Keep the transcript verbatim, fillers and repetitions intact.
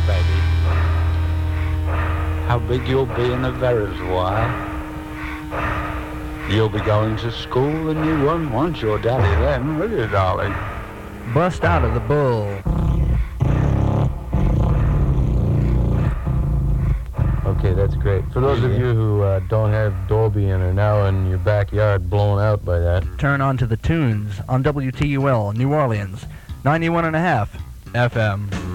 baby. How big you'll be in a very while. You'll be going to school and you won't want your daddy then, will you, darling? Bust out of the bull. Okay, that's great. For those of you who uh, don't have Dolby and are now in your backyard blown out by that, turn on to the tunes on W T U L, New Orleans, ninety-one and a half F M.